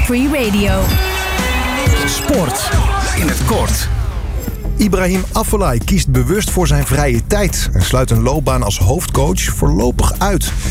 Free Radio. Sport in het kort. Ibrahim Afellay kiest bewust voor zijn vrije tijd en sluit een loopbaan als hoofdcoach voorlopig uit.